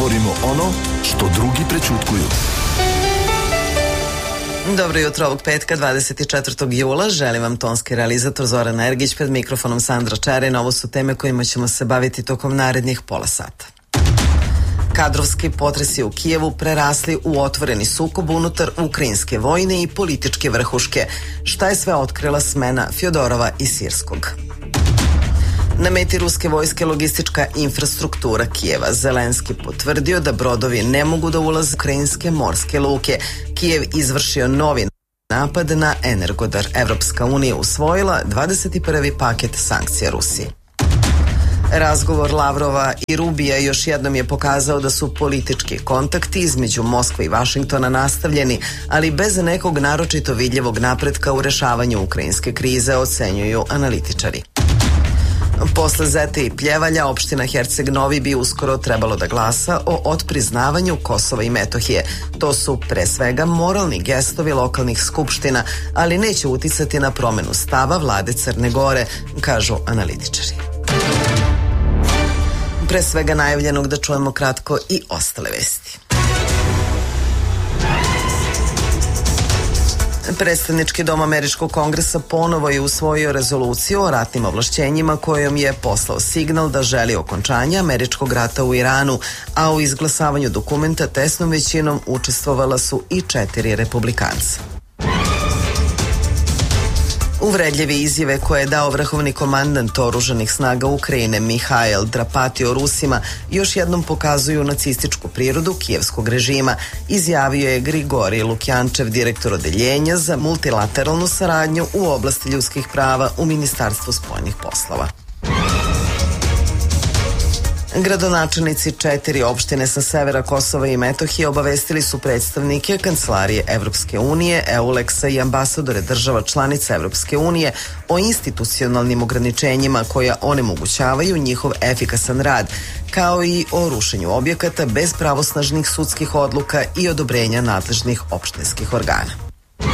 govorimo ono što drugi prećutkuju. Dobro jutro ovog petka, 24. jula. Želim vam tonski realizator Zoran Ergić, pred mikrofonom Sandra Čerin. Ovo su teme kojima ćemo se baviti tokom narednih pola sata. Kadrovski potresi u Kijevu prerasli u otvoreni sukob unutar ukrajinske vojne i političke vrhuške. Šta je sve otkrila smena Fjodorova i Sirskog? Na meti ruske vojske logistička infrastruktura Kijeva. Zelenski potvrdio da brodovi ne mogu da ulaze u ukrajinske morske luke. Kijev izvršio novi napad na Energodar. Evropska unija usvojila 21. paket sankcija Rusiji. Razgovor Lavrova i Rubija još jednom je pokazao da su politički kontakti između Moskve i Vašingtona nastavljeni, ali bez nekog naročito vidljivog napretka u rešavanju ukrajinske krize, ocenjuju analitičari. Posle Zete i Pljevalja, opština Herceg Novi bi uskoro trebalo da glasa o otpriznavanju Kosova i Metohije. To su pre svega moralni gestovi lokalnih skupština, ali neće uticati na promenu stava vlade Crne Gore, kažu analitičari. Pre svega najavljenog da čujemo kratko i ostale vesti. Predstavnički dom Američkog kongresa ponovo je usvojio rezoluciju o ratnim ovlašćenjima kojom je poslao signal da želi okončanje američkog rata u Iranu, a u izglasavanju dokumenta tesnom većinom učestvovala su i 4 republikanca. Uvredljive izjave koje je dao vrhovni komandant oružanih snaga Ukrajine Mihajl Drapati o Rusima još jednom pokazuju nacističku prirodu kijevskog režima, izjavio je Grigorij Lukjančev, direktor odeljenja za multilateralnu saradnju u oblasti ljudskih prava u Ministarstvu spoljnih poslova. Gradonačelnici 4 opštine sa severa Kosova i Metohije obavestili su predstavnike Kancelarije Evropske unije, EULEX-a i ambasadore država članica Evropske unije o institucionalnim ograničenjima koja onemogućavaju njihov efikasan rad, kao i o rušenju objekata bez pravosnažnih sudskih odluka i odobrenja nadležnih opštinskih organa.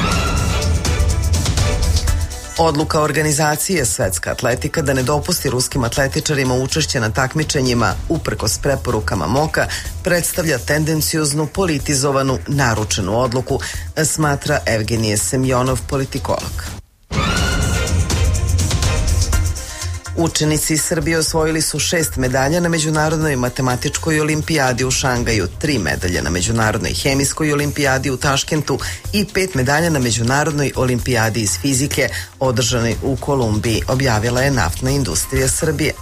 Odluka organizacije Svetska atletika da ne dopusti ruskim atletičarima učešće na takmičenjima uprkos preporukama MOKA predstavlja tendencioznu, politizovanu, naručenu odluku, smatra Evgenije Semjonov, politikolog. Učenici iz Srbije osvojili su 6 medalja na Međunarodnoj matematičkoj olimpijadi u Šangaju, 3 medalje na Međunarodnoj hemijskoj olimpijadi u Taškentu i 5 medalja na Međunarodnoj olimpijadi iz fizike održanoj u Kolumbiji, objavila je Naftna industrija Srbije.